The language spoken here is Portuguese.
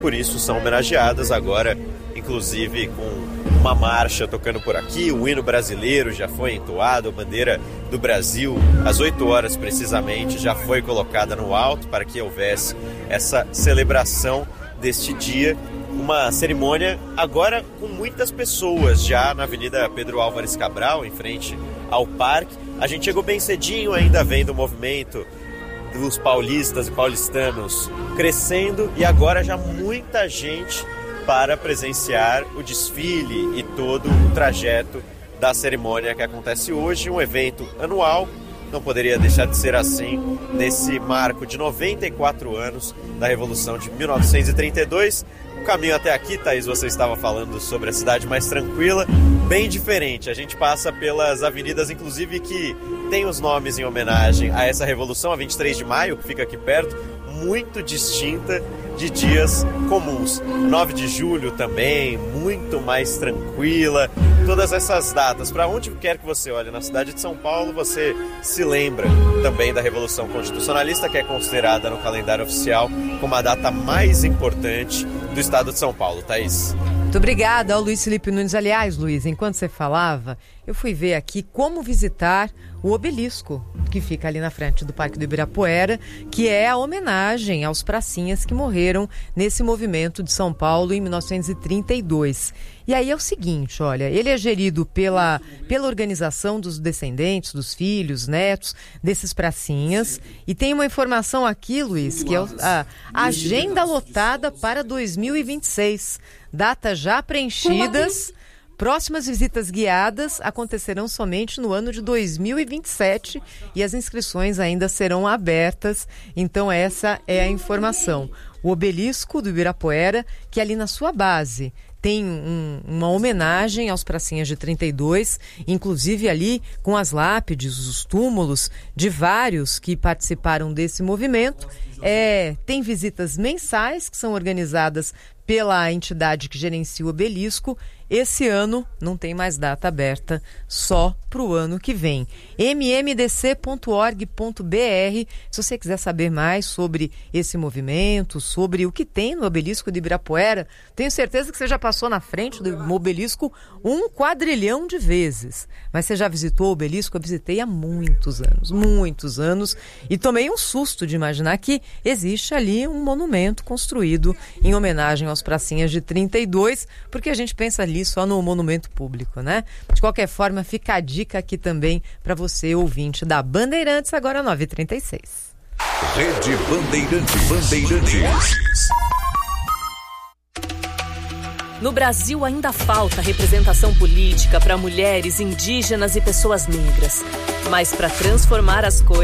por isso são homenageadas agora, inclusive com uma marcha tocando por aqui, o hino brasileiro já foi entoado, a bandeira do Brasil, às 8 horas precisamente, já foi colocada no alto para que houvesse essa celebração deste dia. Uma cerimônia agora com muitas pessoas já na Avenida Pedro Álvares Cabral, em frente ao parque. A gente chegou bem cedinho, ainda vendo o movimento dos paulistas e paulistanos crescendo, e agora já muita gente para presenciar o desfile e todo o trajeto da cerimônia que acontece hoje, um evento anual, não poderia deixar de ser assim, nesse marco de 94 anos da Revolução de 1932. O caminho até aqui, Thaís, você estava falando sobre a cidade mais tranquila, bem diferente. A gente passa pelas avenidas, inclusive, que tem os nomes em homenagem a essa revolução, a 23 de maio, que fica aqui perto, muito distinta de dias comuns. 9 de julho também, muito mais tranquila. Todas essas datas, para onde quer que você olhe na cidade de São Paulo, você se lembra também da Revolução Constitucionalista, que é considerada no calendário oficial como a data mais importante do estado de São Paulo. Thaís. Muito obrigada ao Luiz Felipe Nunes. Aliás, Luiz, enquanto você falava, eu fui ver aqui como visitar o obelisco que fica ali na frente do Parque do Ibirapuera, que é a homenagem aos pracinhas que morreram nesse movimento de São Paulo em 1932. E aí é o seguinte, olha, ele é gerido pela organização dos descendentes, dos filhos, netos desses pracinhas, e tem uma informação aqui, Luiz, que é a agenda lotada para 2026, datas já preenchidas. Próximas visitas guiadas acontecerão somente no ano de 2027 e as inscrições ainda serão abertas. Então essa é a informação. O obelisco do Ibirapuera, que ali na sua base tem uma homenagem aos pracinhas de 32, inclusive ali com as lápides, os túmulos de vários que participaram desse movimento. Tem visitas mensais que são organizadas pela entidade que gerencia o obelisco. Esse ano não tem mais data aberta, só para o ano que vem. mmdc.org.br, se você quiser saber mais sobre esse movimento, sobre o que tem no obelisco de Ibirapuera, tenho certeza que você já passou na frente do obelisco 1 quadrilhão de vezes. Mas você já visitou o obelisco? Eu visitei há muitos anos, e tomei um susto de imaginar que existe ali um monumento construído em homenagem aos pracinhas de 32, porque a gente pensa ali só no monumento público, né? De qualquer forma, fica a dica aqui também para você, ouvinte da Bandeirantes, agora 9h36. Rede Bandeirantes. No Brasil ainda falta representação política para mulheres, indígenas e pessoas negras. Mas para transformar as coisas,